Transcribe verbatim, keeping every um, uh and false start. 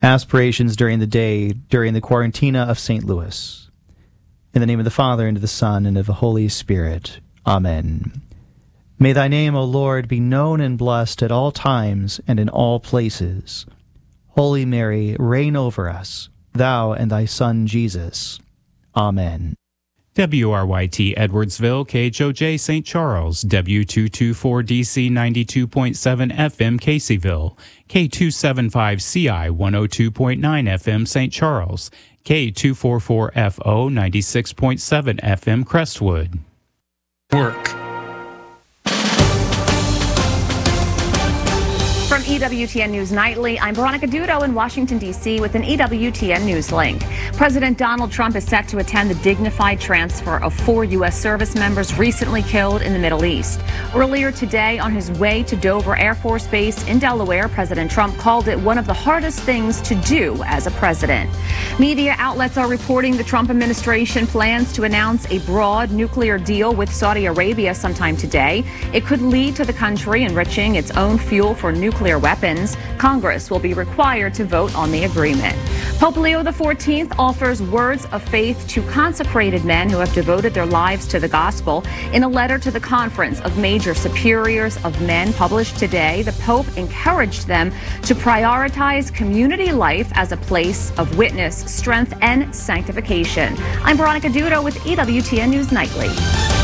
aspirations during the day during the Quarantina of Saint Louis. In the name of the Father, and of the Son, and of the Holy Spirit. Amen. May thy name, O Lord, be known and blessed at all times and in all places. Holy Mary, reign over us, thou and thy Son Jesus. Amen. W R Y T Edwardsville, K H O J Saint Charles, W two twenty-four D C ninety-two point seven F M Caseyville, K two seventy-five C I one oh two point nine F M Saint Charles, K two forty-four F O ninety-six point seven F M Crestwood. Work. From E W T N News Nightly, I'm Veronica Dudo in Washington, D C with an E W T N News link. President Donald Trump is set to attend the dignified transfer of four U S service members recently killed in the Middle East. Earlier today, on his way to Dover Air Force Base in Delaware, President Trump called it one of the hardest things to do as a president. Media outlets are reporting the Trump administration plans to announce a broad nuclear deal with Saudi Arabia sometime today. It could lead to the country enriching its own fuel for nuclear Nuclear weapons. Congress will be required to vote on the agreement. Pope Leo the fourteenth offers words of faith to consecrated men who have devoted their lives to the gospel. In a letter to the Conference of Major Superiors of Men published today, the Pope encouraged them to prioritize community life as a place of witness, strength, and sanctification. I'm Veronica Dudo with E W T N News Nightly.